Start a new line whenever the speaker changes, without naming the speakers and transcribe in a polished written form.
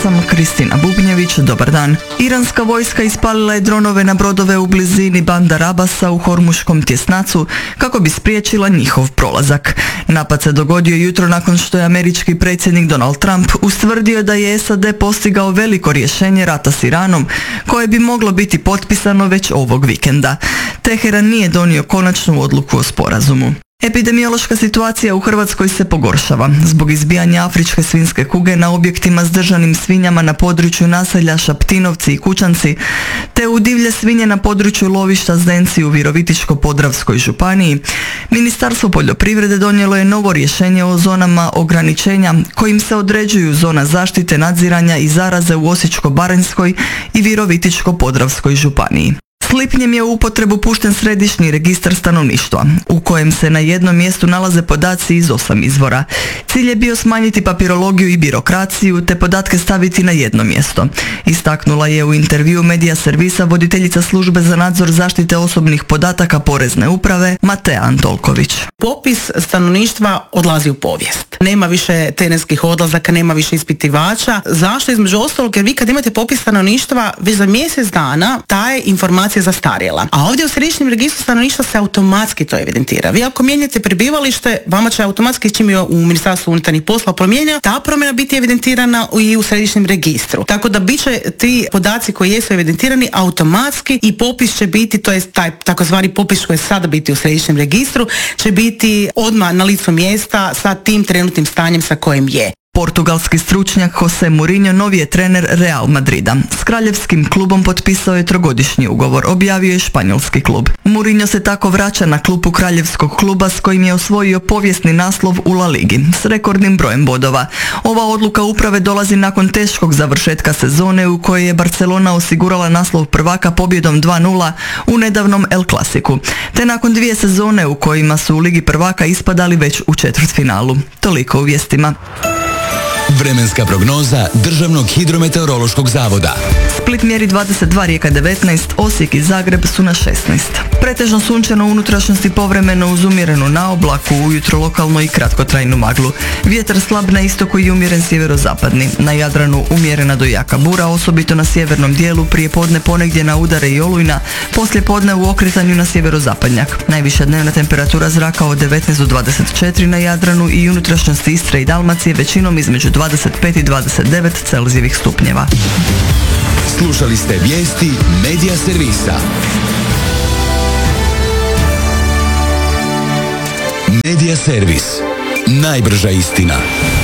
Sam Kristina Bubnjević, dobar dan. Iranska vojska ispalila je dronove na brodove u blizini Bandar Abasa u Hormuškom tjesnacu kako bi spriječila njihov prolazak. Napad se dogodio jutro nakon što je američki predsjednik Donald Trump ustvrdio da je SAD postigao veliko rješenje rata s Iranom koje bi moglo biti potpisano već ovog vikenda. Teheran nije donio konačnu odluku o sporazumu. Epidemiološka situacija u Hrvatskoj se pogoršava zbog izbijanja afričke svinjske kuge na objektima s držanim svinjama na području naselja Šaptinovci i Kućanci, te u divlje svinje na području lovišta Zdenci u Virovitičko-podravskoj županiji. Ministarstvo poljoprivrede donijelo je novo rješenje o zonama ograničenja kojim se određuju zona zaštite, nadziranja i zaraze u Osječko-baranjskoj i Virovitičko-podravskoj županiji. S lipnjem je u upotrebu pušten središnji registar stanovništva, u kojem se na jednom mjestu nalaze podaci iz 8 izvora. Cilj je bio smanjiti papirologiju i birokraciju, te podatke staviti na jedno mjesto. Istaknula je u intervju Medija servisa voditeljica službe za nadzor zaštite osobnih podataka Porezne uprave Matea Antolković.
Popis stanovništva odlazi u povijest. Nema više terenskih odlazaka, nema više ispitivača. Zašto? Između ostalog, jer vi kad imate popis stanovništva, već za mjesec dana ta je informacija zastarjela. A ovdje u središnjem registru stanovništva se automatski to evidentira. Vi ako mijenjate prebivalište, vama će automatski, čim je u Ministarstvu unutarnjih poslova promijenja, ta promjena biti evidentirana i u središnjem registru. Tako da bit će ti podaci koji jesu evidentirani automatski i popis će biti, to je taj takozvani popis koji je sada biti u središnjem registru, će biti odmah na licu mjesta sa tim trenutnim stanjem sa kojim je.
Portugalski stručnjak Jose Mourinho novi je trener Real Madrida. S kraljevskim klubom potpisao je trogodišnji ugovor, objavio je španjolski klub. Mourinho se tako vraća na klupu kraljevskog kluba s kojim je osvojio povijesni naslov u La Ligi s rekordnim brojem bodova. Ova odluka uprave dolazi nakon teškog završetka sezone u kojoj je Barcelona osigurala naslov prvaka pobjedom 2:0 u nedavnom El Clasicu, te nakon 2 sezone u kojima su u Ligi prvaka ispadali već u četvrtfinalu. Toliko u vijestima.
Vremenska prognoza Državnog hidrometeorološkog zavoda.
Split mjeri 22, Rijeka 19, Osijek i Zagreb su na 16. Pretežno sunčano u unutrašnjosti, povremeno uz umjerenu naoblaku, ujutro lokalno i kratkotrajnu maglu. Vjetar slab na istoku i umjeren sjeverozapadni. Na Jadranu umjerena do jaka bura, osobito na sjevernom dijelu, prije podne ponegdje na udare i olujna, poslije podne u okretanju na sjeverozapadnjak. Najviša dnevna temperatura zraka od 19 do 24 na Jadranu i unutrašnjosti Istre i Dalmacije, većinom između 25 i 29 Celzijevih stupnjeva.
Slušali ste vijesti Medija servisa. Medija servis. Najbrža istina.